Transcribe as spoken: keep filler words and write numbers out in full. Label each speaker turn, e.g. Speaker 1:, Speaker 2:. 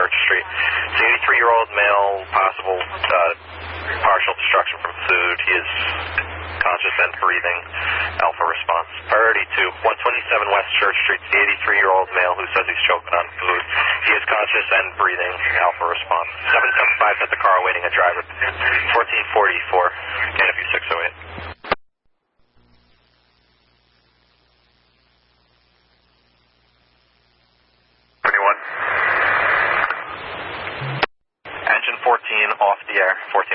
Speaker 1: Church Street. It's an eighty-three-year-old male, possible uh, partial destruction from food. He is conscious and breathing. Alpha response. Priority two, one twenty-seven West Church Street. It's the eighty-three-year-old male who says he's choking on food. He is conscious and breathing. Alpha response. seven seven five at the car awaiting a driver. fourteen forty-four. K W six oh eight. Engine fourteen off the air. fourteen